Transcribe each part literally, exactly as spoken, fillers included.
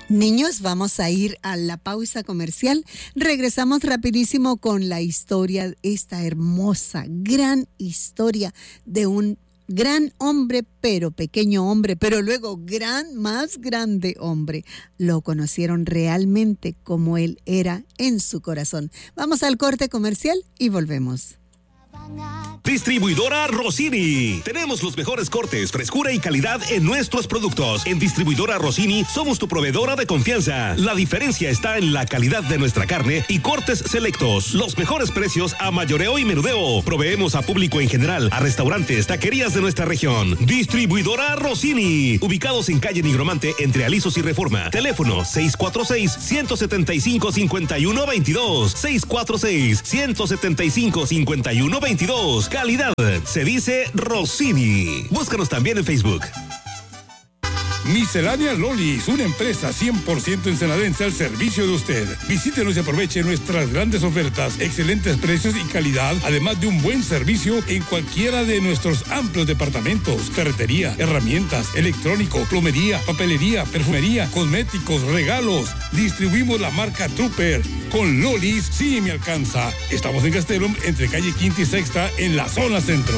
Niños, vamos a ir a la pausa comercial. Regresamos rapidísimo con la historia, esta hermosa, gran historia de un gran hombre, pero pequeño hombre, pero luego gran, más grande hombre. Lo conocieron realmente como él era en su corazón. Vamos al corte comercial y volvemos. Distribuidora Rossini. Tenemos los mejores cortes, frescura y calidad en nuestros productos. En Distribuidora Rossini somos tu proveedora de confianza. La diferencia está en la calidad de nuestra carne y cortes selectos. Los mejores precios a mayoreo y menudeo. Proveemos a público en general, a restaurantes, taquerías de nuestra región. Distribuidora Rossini. Ubicados en calle Nigromante entre Alisos y Reforma. Teléfono seis cuatro seis, uno siete cinco, cinco uno dos dos. seis cuatro seis, uno siete cinco, cinco uno dos dos. Calidad se dice Rossini. Búscanos también en Facebook. Miscelánea Lolis, una empresa cien por ciento ensenadense al servicio de usted. Visítenos y aproveche nuestras grandes ofertas, excelentes precios y calidad, además de un buen servicio en cualquiera de nuestros amplios departamentos: ferretería, herramientas, electrónico, plomería, papelería, perfumería, cosméticos, regalos. Distribuimos la marca Trooper. Con Lolis sí me alcanza. Estamos en Castellum, entre calle Quinta y Sexta, en la zona centro.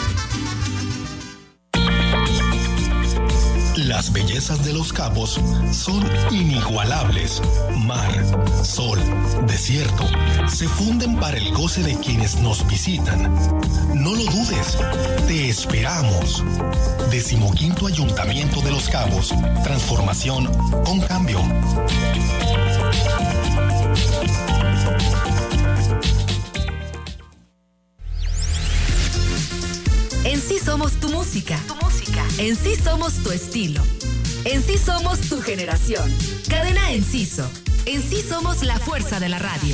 Las bellezas de Los Cabos son inigualables. Mar, sol, desierto, se funden para el goce de quienes nos visitan. No lo dudes, te esperamos. Decimoquinto Ayuntamiento de Los Cabos. Transformación con cambio. En sí somos tu música. Tu música. En sí somos tu estilo. En sí somos tu generación. Cadena Enciso. En sí somos la fuerza de la radio.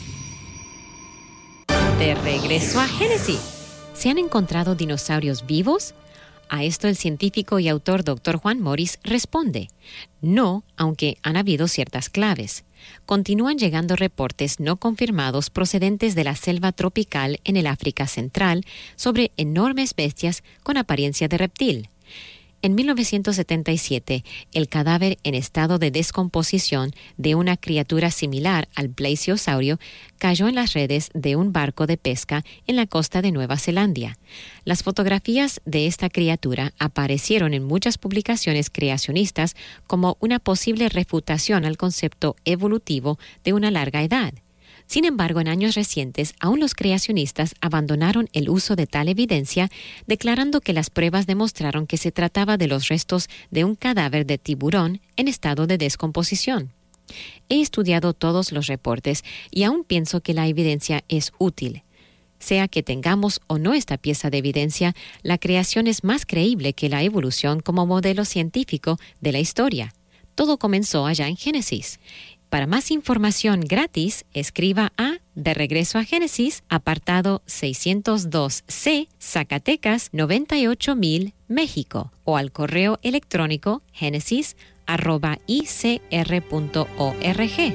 De regreso a Génesis. ¿Se han encontrado dinosaurios vivos? A esto el científico y autor doctor Juan Morris responde: no, aunque han habido ciertas claves. Continúan llegando reportes no confirmados procedentes de la selva tropical en el África Central sobre enormes bestias con apariencia de reptil. En mil novecientos setenta y siete, el cadáver en estado de descomposición de una criatura similar al plesiosaurio cayó en las redes de un barco de pesca en la costa de Nueva Zelanda. Las fotografías de esta criatura aparecieron en muchas publicaciones creacionistas como una posible refutación al concepto evolutivo de una larga edad. Sin embargo, en años recientes, aún los creacionistas abandonaron el uso de tal evidencia, declarando que las pruebas demostraron que se trataba de los restos de un cadáver de tiburón en estado de descomposición. He estudiado todos los reportes y aún pienso que la evidencia es útil. Sea que tengamos o no esta pieza de evidencia, la creación es más creíble que la evolución como modelo científico de la historia. Todo comenzó allá en Génesis. Para más información gratis, escriba a De Regreso a Génesis, apartado seiscientos dos C, Zacatecas noventa y ocho mil, México, o al correo electrónico génesis arroba i c r punto org.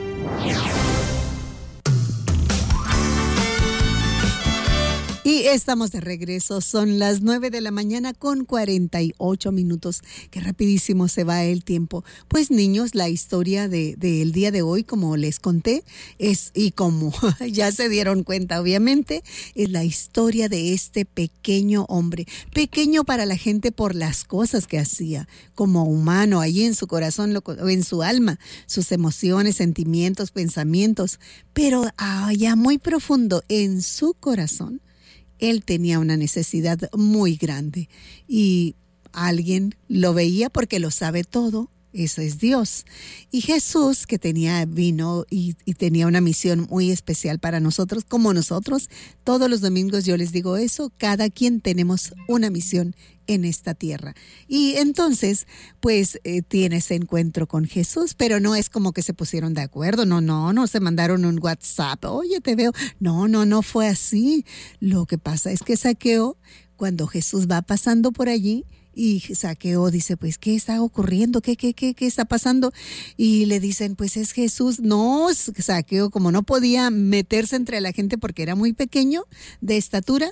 Y estamos de regreso, son las nueve de la mañana con cuarenta y ocho minutos. Qué rapidísimo se va el tiempo. Pues niños, la historia de, de el día de hoy, como les conté, es, y como ya se dieron cuenta obviamente, es la historia de este pequeño hombre. Pequeño para la gente por las cosas que hacía, como humano, allí en su corazón, en su alma, sus emociones, sentimientos, pensamientos. Pero allá muy profundo, en su corazón, él tenía una necesidad muy grande y alguien lo veía porque lo sabe todo. Eso es Dios. Y Jesús, que tenía vino y, y tenía una misión muy especial para nosotros, como nosotros, todos los domingos yo les digo eso, cada quien tenemos una misión en esta tierra. Y entonces, pues, eh, tiene ese encuentro con Jesús, pero no es como que se pusieron de acuerdo, no, no, no se mandaron un WhatsApp, oye, te veo, no, no, no fue así. Lo que pasa es que Zaqueo, cuando Jesús va pasando por allí, y Zaqueo dice, pues, ¿qué está ocurriendo? ¿Qué, qué, qué, qué está pasando? Y le dicen, pues es Jesús. No, Zaqueo, como no podía meterse entre la gente porque era muy pequeño de estatura,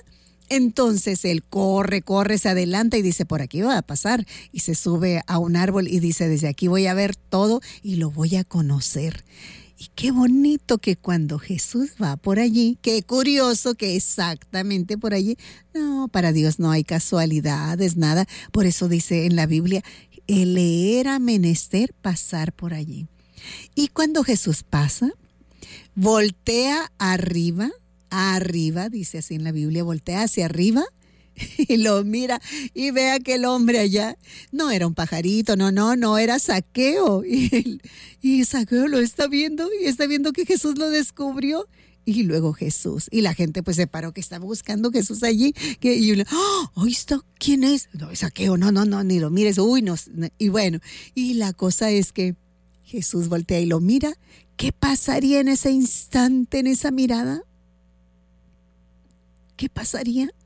Entonces él corre, corre, se adelanta y dice, por aquí va a pasar. Y se sube a un árbol y dice, desde aquí voy a ver todo y lo voy a conocer. Y qué bonito que cuando Jesús va por allí, qué curioso que exactamente por allí, no, para Dios no hay casualidades, nada. Por eso dice en la Biblia, le era menester pasar por allí. Y cuando Jesús pasa, voltea arriba, arriba, dice así en la Biblia, voltea hacia arriba y lo mira y ve a aquel hombre allá. No era un pajarito, no, no, no, era Zaqueo. Y, él, y Zaqueo lo está viendo y está viendo que Jesús lo descubrió. Y luego Jesús, y la gente pues se paró que estaba buscando Jesús allí, que, y uno, ¡oh, esto quién es! No, es Zaqueo, no, no, no, ni lo mires, uy, no, y bueno, y la cosa es que Jesús voltea y lo mira. ¿Qué pasaría en ese instante, en esa mirada? ¿Qué pasaría?